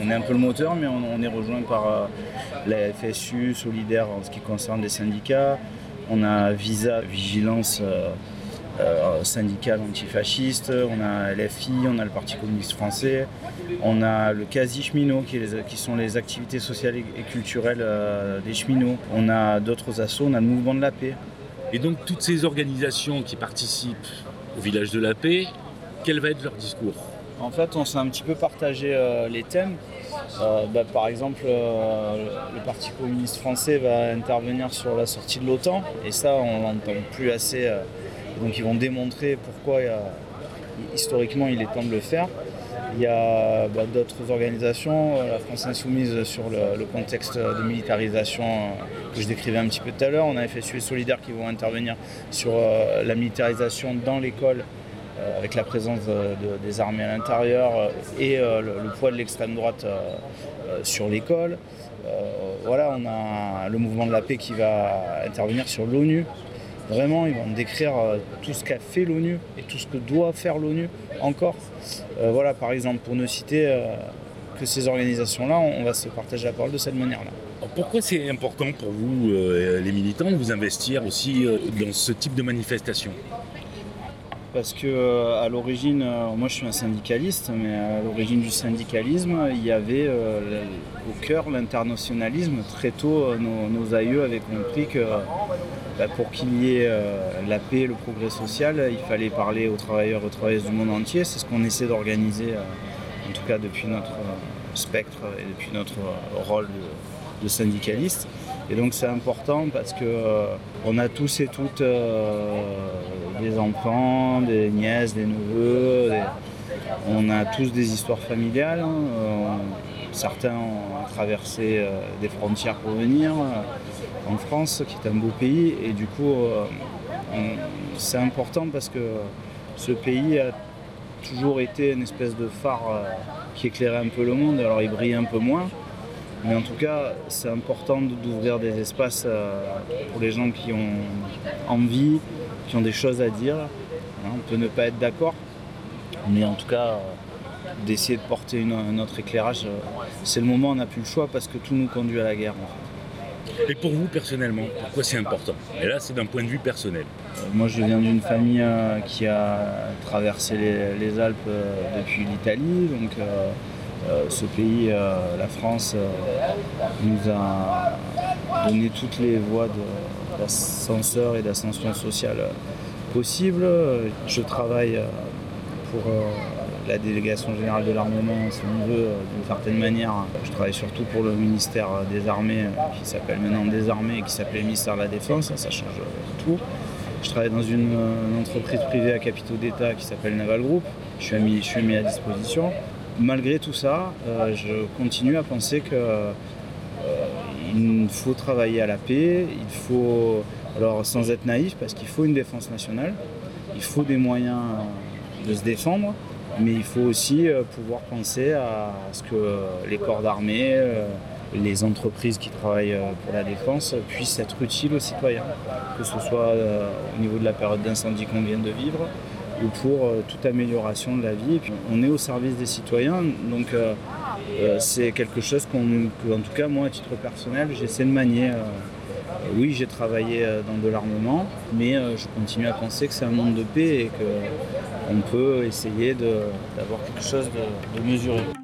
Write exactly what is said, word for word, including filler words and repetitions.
on est un peu le moteur, mais on, on est rejoint par euh, la F S U, Solidaire en ce qui concerne les syndicats. On a Visa, Vigilance euh, euh, syndicale antifasciste. On a L F I, on a le Parti communiste français. On a le CASI cheminot, qui, est les, qui sont les activités sociales et, et culturelles euh, des cheminots. On a d'autres assos, on a le Mouvement de la Paix. Et donc toutes ces organisations qui participent au Village de la Paix, quel va être leur discours ? En fait, on s'est un petit peu partagé euh, les thèmes. Euh, bah, par exemple, euh, le Parti communiste français va intervenir sur la sortie de l'OTAN, et ça, on l'entend plus assez. Euh, donc, ils vont démontrer pourquoi, il y a, historiquement, il est temps de le faire. Il y a bah, d'autres organisations, la France Insoumise sur le, le contexte de militarisation euh, que je décrivais un petit peu tout à l'heure. On a F S U et Solidaire qui vont intervenir sur euh, la militarisation dans l'école, euh, avec la présence de, de, des armées à l'intérieur euh, et euh, le, le poids de l'extrême droite euh, euh, sur l'école. Euh, voilà, on a le Mouvement de la Paix qui va intervenir sur l'ONU. Vraiment, ils vont décrire euh, tout ce qu'a fait l'ONU et tout ce que doit faire l'ONU encore. Euh, voilà, par exemple, pour ne citer euh, que ces organisations-là, on, on va se partager la parole de cette manière-là. Alors pourquoi c'est important pour vous, euh, les militants, de vous investir aussi euh, dans ce type de manifestation ? Parce que euh, à l'origine, euh, moi je suis un syndicaliste, mais à l'origine du syndicalisme, il y avait euh, le, au cœur l'internationalisme. Très tôt, euh, nos, nos aïeux avaient compris que euh, bah, pour qu'il y ait euh, la paix et le progrès social, il fallait parler aux travailleurs et aux travailleuses du monde entier. C'est ce qu'on essaie d'organiser, euh, en tout cas depuis notre euh, spectre et depuis notre euh, rôle de, de syndicaliste. Et donc c'est important parce que euh, on a tous et toutes euh, des enfants, des nièces, des neveux, des... on a tous des histoires familiales. Hein. Euh, certains ont traversé euh, des frontières pour venir euh, en France, qui est un beau pays. Et du coup, euh, on... c'est important parce que ce pays a toujours été une espèce de phare euh, qui éclairait un peu le monde. Alors il brille un peu moins. Mais en tout cas, c'est important d'ouvrir des espaces pour les gens qui ont envie, qui ont des choses à dire. On peut ne pas être d'accord, mais en tout cas, d'essayer de porter une, un autre éclairage, c'est le moment, on n'a plus le choix parce que tout nous conduit à la guerre. En fait. Et pour vous, personnellement, pourquoi c'est important ? Et là, c'est d'un point de vue personnel. Moi, je viens d'une famille qui a traversé les, les Alpes depuis l'Italie, donc... Euh, Euh, ce pays, euh, la France, euh, nous a donné toutes les voies de, d'ascenseur et d'ascension sociale possibles. Je travaille euh, pour euh, la délégation générale de l'armement, si on veut, euh, d'une certaine manière. Je travaille surtout pour le ministère des Armées, euh, qui s'appelle maintenant des Armées et qui s'appelait ministère de la Défense, ça change tout. Je travaille dans une, une entreprise privée à capitaux d'État qui s'appelle Naval Group. Je suis mis, je suis mis à disposition. Malgré tout ça, euh, je continue à penser qu'il euh, faut travailler à la paix, il faut, alors sans être naïf, parce qu'il faut une défense nationale, il faut des moyens de se défendre, mais il faut aussi euh, pouvoir penser à ce que les corps d'armée, euh, les entreprises qui travaillent pour la défense puissent être utiles aux citoyens, que ce soit euh, au niveau de la période d'incendie qu'on vient de vivre, ou pour euh, toute amélioration de la vie. Et puis, on est au service des citoyens, donc euh, euh, c'est quelque chose qu'on, que, en tout cas moi à titre personnel, j'essaie de manier. Euh, oui, j'ai travaillé euh, dans de l'armement, mais euh, je continue à penser que c'est un monde de paix et qu'on peut essayer de, d'avoir quelque chose de, de mesuré.